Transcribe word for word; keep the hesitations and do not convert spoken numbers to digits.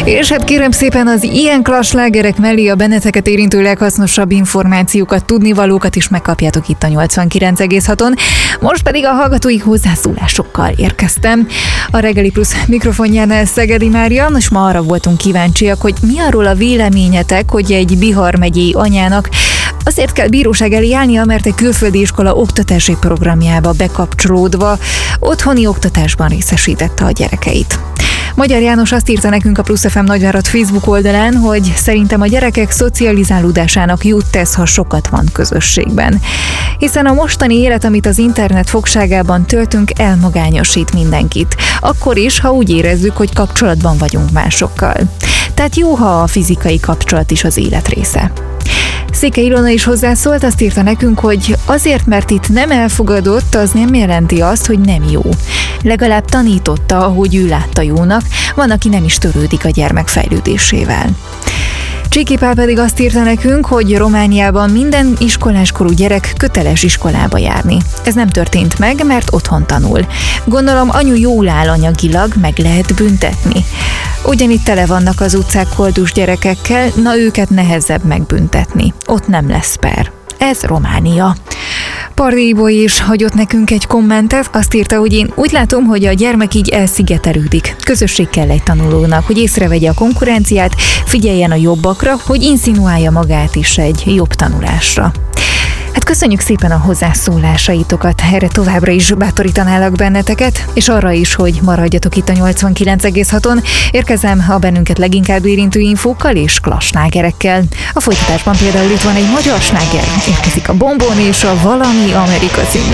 És hát kérem szépen, az ilyen klassz slágerek mellé a benneteket érintő leghasznosabb információkat, tudnivalókat is megkapjátok itt a nyolcvankilenc egész haton. Most pedig a hallgatói hozzászólásokkal érkeztem. A Reggeli Plusz mikrofonjánál Szegedi Mária, most ma arra voltunk kíváncsiak, hogy mi arról a véleményetek, hogy egy Bihar megyei anyának azért kell bíróság elé állnia, mert egy külföldi iskola oktatási programjába bekapcsolódva otthoni oktatásban részesítette a gyerekeit. Magyar János azt írta nekünk a Plusz ef em Nagyvárad Facebook oldalán, hogy szerintem a gyerekek szocializálódásának jót tesz, ha sokat van közösségben. Hiszen a mostani élet, amit az internet fogságában töltünk, elmagányosít mindenkit. Akkor is, ha úgy érezzük, hogy kapcsolatban vagyunk másokkal. Tehát jó, ha a fizikai kapcsolat is az élet része. Széke Ilona is hozzászólt, azt írta nekünk, hogy azért, mert itt nem elfogadott, az nem jelenti azt, hogy nem jó. Legalább tanította, ahogy ő látta jónak, van, aki nem is törődik a gyermek fejlődésével. Csiki Pál pedig azt írta nekünk, hogy Romániában minden iskoláskorú gyerek köteles iskolába járni. Ez nem történt meg, mert otthon tanul. Gondolom anyu jól áll anyagilag, meg lehet büntetni. Ugyanitt tele vannak az utcák koldus gyerekekkel, na őket nehezebb megbüntetni. Ott nem lesz per. Ez Románia. Pardi Ibo is hagyott nekünk egy kommentet, azt írta, hogy én úgy látom, hogy a gyermek így elszigetelődik. Közösség kell egy tanulónak, hogy észrevegye a konkurenciát, figyeljen a jobbakra, hogy inszinuálja magát is egy jobb tanulásra. Hát köszönjük szépen a hozzászólásaitokat, erre továbbra is bátorítanálak benneteket, és arra is, hogy maradjatok itt a nyolcvankilenc egész haton. Érkezem a bennünket leginkább érintő infókkal és klassz slágerekkel. A folytatásban például itt van egy magyar sláger, érkezik a Bombón és a Valami Amerika című